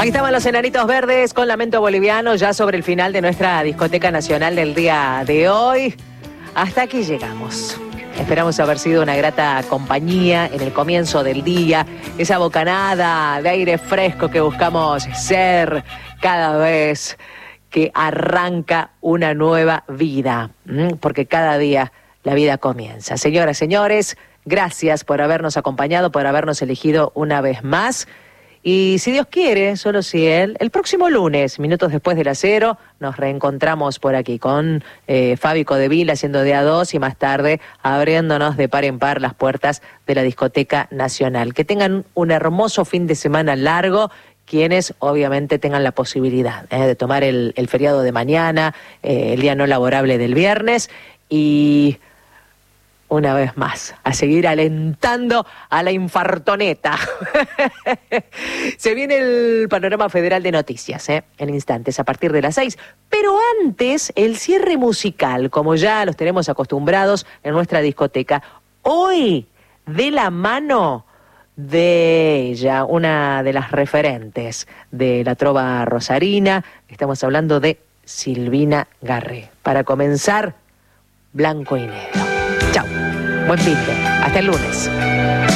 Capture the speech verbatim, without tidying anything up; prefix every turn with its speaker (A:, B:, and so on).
A: Ahí estaban los Enanitos Verdes con Lamento Boliviano, ya sobre el final de nuestra discoteca nacional del día de hoy. Hasta aquí llegamos. Esperamos haber sido una grata compañía en el comienzo del día, esa bocanada de aire fresco que buscamos ser cada vez que arranca una nueva vida, porque cada día la vida comienza. Señoras, señores, gracias por habernos acompañado, por habernos elegido una vez más. Y si Dios quiere, solo si Él, el próximo lunes, minutos después de las cero, nos reencontramos por aquí con eh, Fabi Codevil haciendo de a dos y más tarde abriéndonos de par en par las puertas de la Discoteca Nacional. Que tengan un hermoso fin de semana largo, quienes obviamente tengan la posibilidad eh, de tomar el, el feriado de mañana, eh, el día no laborable del viernes y... una vez más, a seguir alentando a la infartoneta. Se viene el panorama federal de noticias, ¿eh? En instantes, a partir de las seis. Pero antes, el cierre musical, como ya los tenemos acostumbrados en nuestra discoteca. Hoy, de la mano de ella, una de las referentes de la trova rosarina, estamos hablando de Silvina Garré. Para comenzar, Blanco y Negro. Chau. Buen fin de. Hasta el lunes.